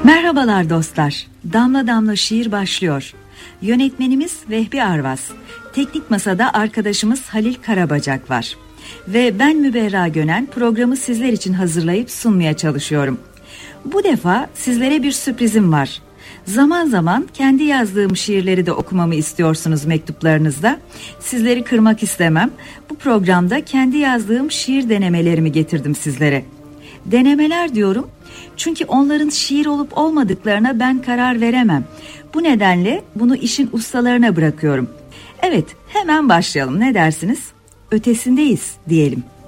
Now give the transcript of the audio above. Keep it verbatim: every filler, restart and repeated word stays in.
Merhabalar dostlar. Damla Damla Şiir başlıyor. Yönetmenimiz Vehbi Arvas. Teknik masada arkadaşımız Halil Karabacak var. Ve ben Müberra Gönen programı sizler için hazırlayıp sunmaya çalışıyorum. Bu defa sizlere bir sürprizim var. Zaman zaman kendi yazdığım şiirleri de okumamı istiyorsunuz mektuplarınızda. Sizleri kırmak istemem. Bu programda kendi yazdığım şiir denemelerimi getirdim sizlere. Denemeler diyorum çünkü onların şiir olup olmadıklarına ben karar veremem. Bu nedenle bunu işin ustalarına bırakıyorum. Evet, hemen başlayalım. Ne dersiniz? Ötesindeyiz diyelim.